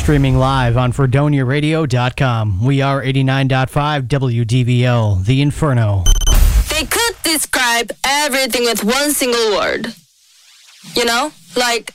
Streaming live on FredoniaRadio.com. We are 89.5 WDVL, The Inferno. They could describe everything with one single word. You know? Like